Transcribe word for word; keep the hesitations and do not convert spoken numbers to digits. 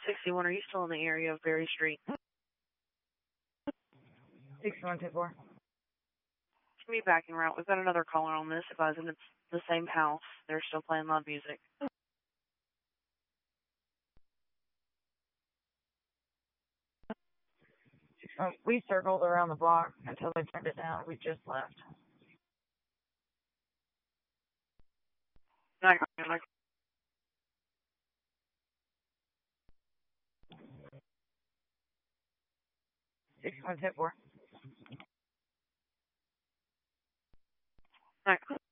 sixty-one, are you still in the area of Berry Street? six one two four. Give me back en route. We've got another caller on this advising it's the same house. They're still playing loud music. Um, we circled around the block until they turned it down. We just left. I got you. six one two four. All right.